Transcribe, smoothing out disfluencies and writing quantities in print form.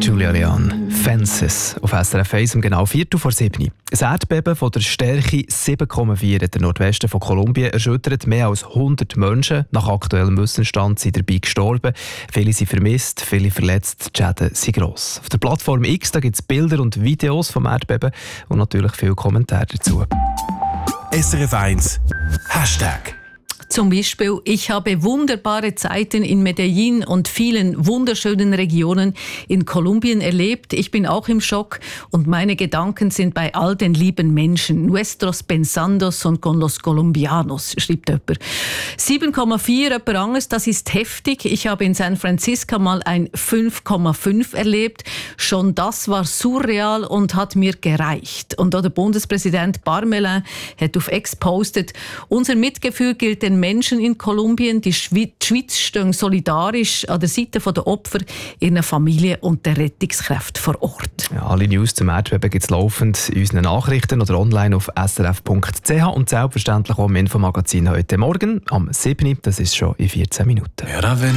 Julia Leon. Fences auf SRF 1 um genau 7:04. Ein Erdbeben von der Stärke 7,4 in der Nordwesten von Kolumbien erschüttert mehr als 100 Menschen. Nach aktuellem Wissensstand sind dabei gestorben. Viele sind vermisst, viele verletzt. Die Schäden sind gross. Auf der Plattform X gibt es Bilder und Videos vom Erdbeben und natürlich viele Kommentare dazu. SRF 1 Hashtag. Zum Beispiel, ich habe wunderbare Zeiten in Medellin und vielen wunderschönen Regionen in Kolumbien erlebt. Ich bin auch im Schock und meine Gedanken sind bei all den lieben Menschen. Nuestros pensando son con los colombianos, schreibt jemand. 7,4 jemand anderes, das ist heftig. Ich habe in San Francisco mal ein 5,5 erlebt. Schon das war surreal und hat mir gereicht. Und auch der Bundespräsident Parmelin hat auf X gepostet, unser Mitgefühl gilt den Menschen in Kolumbien. Die Schweiz stehen solidarisch an der Seite der Opfer, ihrer Familie und der Rettungskräfte vor Ort. Ja, alle News zum Erdbeben gibt es laufend in unseren Nachrichten oder online auf srf.ch und selbstverständlich auch im Infomagazin heute Morgen am 7. Das ist schon in 14 Minuten.